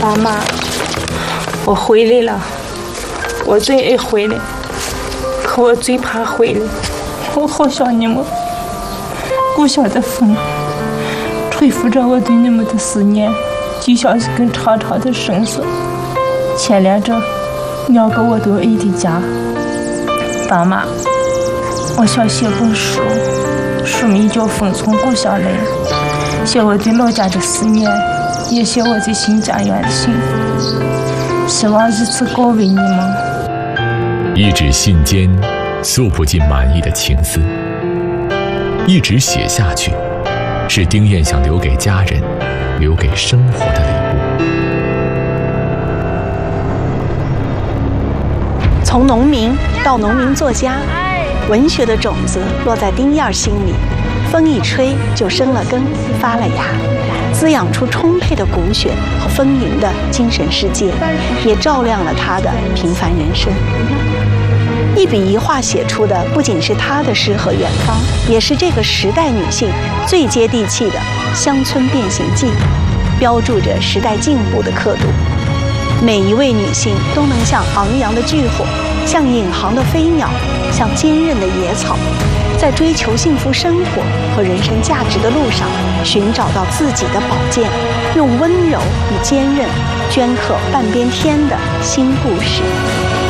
爸妈，我回来了，我最爱回来，可我最怕回来。我好想你们，故乡的风吹拂着我对你们的思念，就像是根长长的绳索，牵连着两个我都爱的家。爸妈，我想写本书，书名叫《风从故乡来》，写我对老家的思念，也写我对新家园的幸福。希望以此告慰你们。 一纸信笺，诉不尽满意的情思。一直写下去，是丁燕想留给家人，留给生活的礼物。 从农民到农民作家，文学的种子落在丁燕心里，风一吹就生了根，发了芽，滋养出充沛的骨血和丰盈的精神世界，也照亮了她的平凡人生。一笔一画写出的不仅是她的诗和远方，也是这个时代女性最接地气的乡村变形记，标注着时代进步的刻度。每一位女性都能像昂扬的巨火，像引航的飞鸟，像坚韧的野草，在追求幸福生活和人生价值的路上，寻找到自己的宝剑，用温柔与坚韧镌刻半边天的新故事。